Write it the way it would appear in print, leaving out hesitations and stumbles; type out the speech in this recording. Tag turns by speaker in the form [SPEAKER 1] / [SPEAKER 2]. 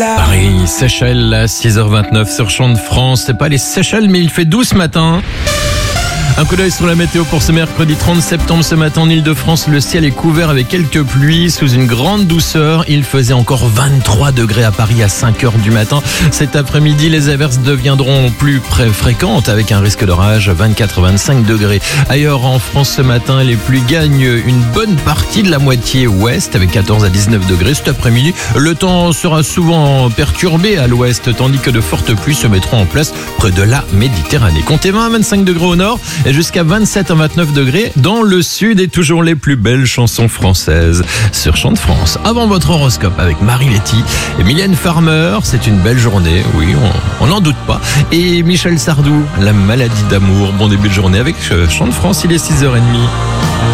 [SPEAKER 1] Paris, Seychelles, à 6h29 sur Champ de France. C'est pas les Seychelles, mais il fait doux ce matin. Un coup d'œil sur la météo pour ce mercredi 30 septembre. Ce matin en Ile-de-France, le ciel est couvert avec quelques pluies sous une grande douceur. Il faisait encore 23 degrés à Paris à 5h du matin. Cet après-midi, les averses deviendront plus fréquentes avec un risque d'orage 24-25 degrés. Ailleurs en France ce matin, les pluies gagnent une bonne partie de la moitié ouest avec 14 à 19 degrés. Cet après-midi, le temps sera souvent perturbé à l'ouest tandis que de fortes pluies se mettront en place près de la Méditerranée. Comptez 20 à 25 degrés au nord et jusqu'à 27 à 29 degrés dans le sud et toujours les plus belles chansons françaises sur Chant de France. Avant votre horoscope avec Marie-Letty et Mylène Farmer, c'est une belle journée, oui, on n'en doute pas. Et Michel Sardou, La maladie d'amour. Bon début de journée avec Chant de France, il est 6h30.